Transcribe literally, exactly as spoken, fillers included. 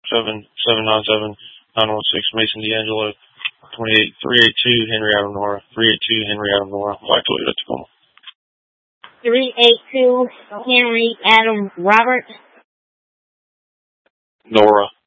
seven seven nine seven nine one six Mason D'Angelo. twenty-eight three eighty-two Henry Adam Nora. three eighty-two Henry Adam Nora. White Toyota Tacoma. three eighty-two Henry Adam Robert. Nora.